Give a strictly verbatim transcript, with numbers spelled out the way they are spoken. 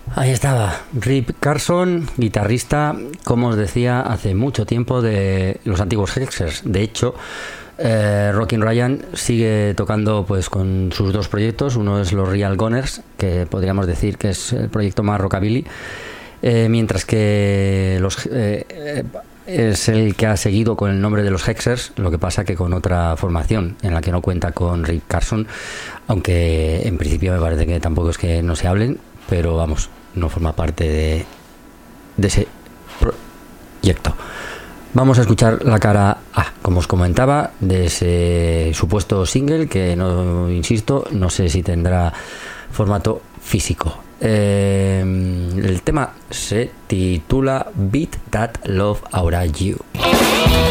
Ahí estaba, Rip Carson, guitarrista, como os decía, hace mucho tiempo de los antiguos Hexers. De hecho, eh, Rockin' Ryan sigue tocando pues con sus dos proyectos. Uno es los Real Goners, que podríamos decir que es el proyecto más rockabilly, eh, mientras que los eh, es el que ha seguido con el nombre de los Hexers, lo que pasa que con otra formación en la que no cuenta con Rip Carson, aunque en principio me parece que tampoco es que no se hablen, pero vamos, no forma parte de, de ese proyecto. Vamos a escuchar la cara A, como os comentaba, de ese supuesto single que, no insisto, no sé si tendrá formato físico. Eh, el tema se titula Beat That Love Aura You.